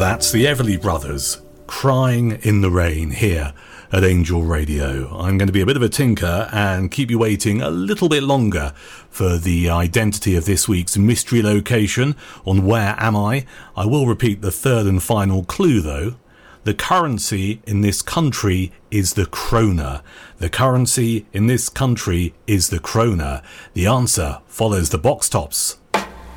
That's the Everly Brothers, Crying in the Rain, here at Angel Radio. I'm going to be a bit of a tinker and keep you waiting a little bit longer for the identity of this week's mystery location on Where Am I? I will repeat the third and final clue though. The currency in this country is the krona. The currency in this country is the krona. The answer follows the box tops.